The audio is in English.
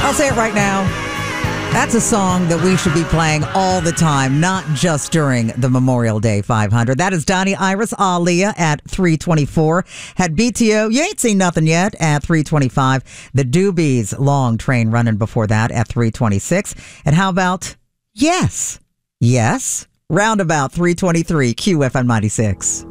I'll say it right now. That's a song that we should be playing all the time, not just during the Memorial Day 500. That is Donnie Iris, Aaliyah at 3:24. Had BTO, You Ain't Seen Nothing Yet at 3:25. The Doobies, Long Train Running before that at 3:26. And how about Yes, Yes, roundabout 3:23, QFM 96.